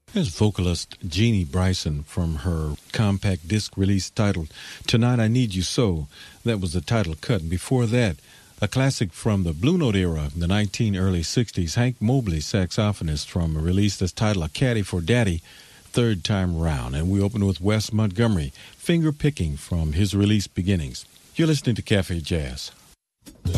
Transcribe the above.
There's vocalist Jeannie Bryson from her compact disc release titled Tonight I Need You So. That was the title cut. And before that, a classic from the Blue Note era, the early 60s, Hank Mobley, saxophonist, from a release that's titled A Caddy for Daddy, Third Time Round. And we open with Wes Montgomery, Finger Picking, from his release Beginnings. You're listening to Cafe Jazz.